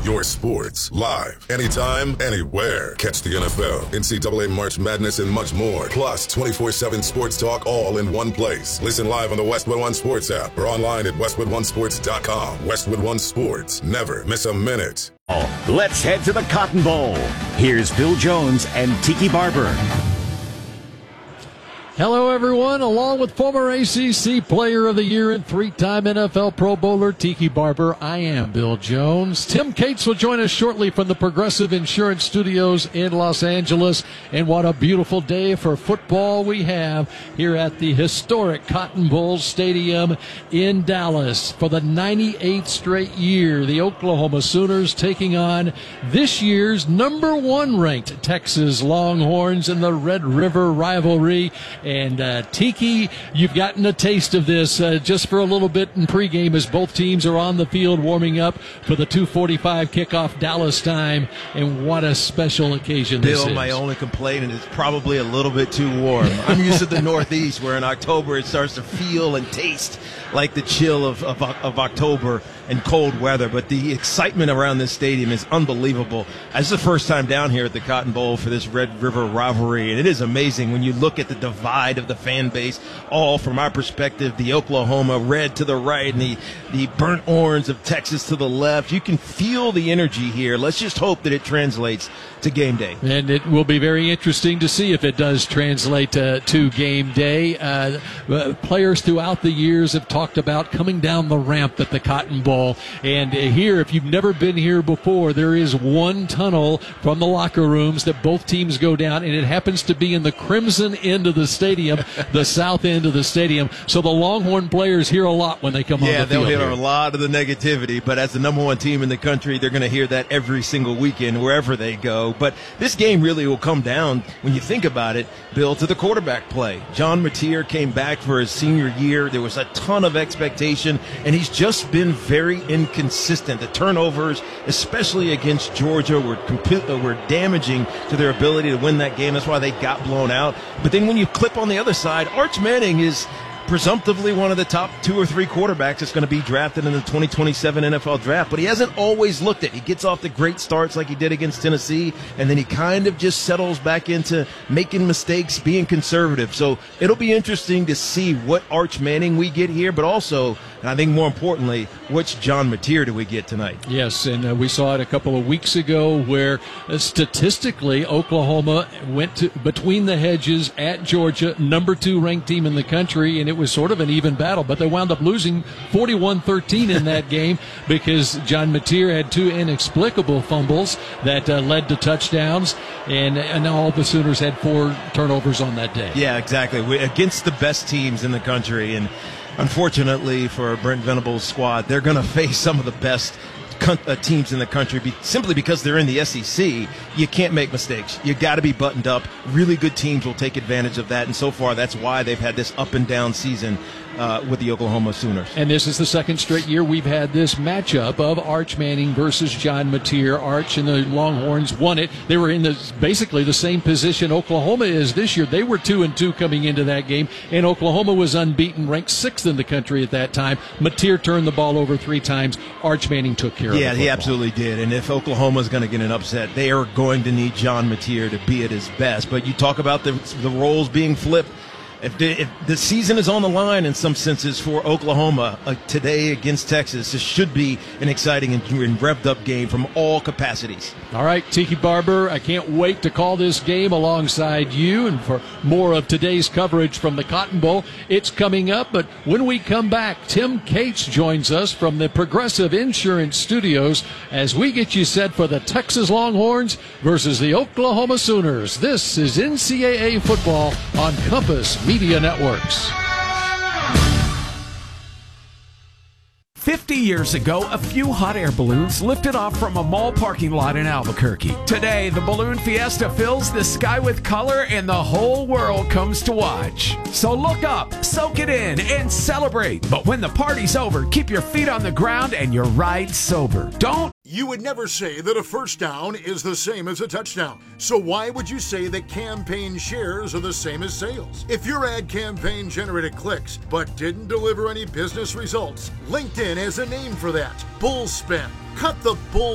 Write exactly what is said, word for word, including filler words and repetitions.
your sports, live, anytime, anywhere. Catch the N F L, N C double A March Madness, and much more. Plus, twenty-four seven sports talk all in one place. Listen live on the Westwood One Sports app or online at westwood one sports dot com. Westwood One Sports. Never miss a minute. Let's head to the Cotton Bowl. Here's Bill Jones and Tiki Barber. Hello, everyone. Along with former A C C Player of the Year and three-time N F L Pro Bowler Tiki Barber, I am Bill Jones. Tim Cates will join us shortly from the Progressive Insurance Studios in Los Angeles. And what a beautiful day for football we have here at the historic Cotton Bowl Stadium in Dallas. For the ninety-eighth straight year, the Oklahoma Sooners taking on this year's number one ranked Texas Longhorns in the Red River rivalry. And uh, Tiki, you've gotten a taste of this uh, just for a little bit in pregame as both teams are on the field warming up for the two forty-five kickoff Dallas time. And what a special occasion this is. Bill, my only complaint is it's probably a little bit too warm. I'm used to the Northeast where in October it starts to feel and taste like the chill of, of, of October and cold weather, but the excitement around this stadium is unbelievable. This is the first time down here at the Cotton Bowl for this Red River rivalry, and it is amazing when you look at the divide of the fan base, all from our perspective, the Oklahoma red to the right and the, the burnt orange of Texas to the left. You can feel the energy here. Let's just hope that it translates to game day. And it will be very interesting to see if it does translate uh, to game day. Uh, uh, players throughout the years have talked about coming down the ramp at the Cotton Bowl. And uh, here, if you've never been here before, there is one tunnel from the locker rooms that both teams go down, and it happens to be in the crimson end of the stadium, the south end of the stadium. So the Longhorn players hear a lot when they come yeah, on the field. Yeah, they'll hear here. a lot of the negativity, but as the number one team in the country, they're going to hear that every single weekend wherever they go. But this game really will come down, when you think about it, Bill, to the quarterback play. John Mateer came back for his senior year. There was a ton of expectation, and he's just been very inconsistent. The turnovers, especially against Georgia, were complete, uh, were damaging to their ability to win that game. That's why they got blown out. But then when you clip on the other side, Arch Manning is presumptively one of the top two or three quarterbacks that's going to be drafted in the twenty twenty-seven N F L draft, but he hasn't always looked it. He gets off the great starts like he did against Tennessee, and then he kind of just settles back into making mistakes, being conservative. So it'll be interesting to see what Arch Manning we get here, but also, and I think more importantly, which John Mateer do we get tonight? Yes, and uh, we saw it a couple of weeks ago where uh, statistically Oklahoma went to, between the hedges at Georgia, number two ranked team in the country, and it was sort of an even battle, but they wound up losing forty-one thirteen in that game because John Mateer had two inexplicable fumbles that uh, led to touchdowns, and, and all the Sooners had four turnovers on that day. Yeah, exactly. We, against the best teams in the country, and unfortunately for Brent Venables' squad, they're going to face some of the best Uh, teams in the country be, simply because they're in the S E C. You can't make mistakes. You got to be buttoned up. Really good teams will take advantage of that, and so far that's why they've had this up and down season uh, with the Oklahoma Sooners. And this is the second straight year we've had this matchup of Arch Manning versus John Mateer. Arch and the Longhorns won it. They were in the, basically the same position Oklahoma is this year. They were two and two coming into that game, and Oklahoma was unbeaten, ranked sixth in the country at that time. Mateer turned the ball over three times. Arch Manning took care of it. Yeah, he absolutely did. And if Oklahoma's going to get an upset, they are going to need John Mateer to be at his best. But you talk about the the roles being flipped. If the, if the season is on the line in some senses for Oklahoma uh, today against Texas, this should be an exciting and, and revved-up game from all capacities. All right, Tiki Barber, I can't wait to call this game alongside you and for more of today's coverage from the Cotton Bowl. It's coming up, but when we come back, Tim Cates joins us from the Progressive Insurance Studios as we get you set for the Texas Longhorns versus the Oklahoma Sooners. This is N C double A football on Compass Media Networks. fifty years ago, a few hot air balloons lifted off from a mall parking lot in Albuquerque. Today, the Balloon Fiesta fills the sky with color and the whole world comes to watch. So look up, soak it in, and celebrate. But when the party's over, keep your feet on the ground and your ride sober. Don't You would never say that a first down is the same as a touchdown. So why would you say that campaign shares are the same as sales? If your ad campaign generated clicks but didn't deliver any business results, LinkedIn has a name for that. Bullspin. Cut the bull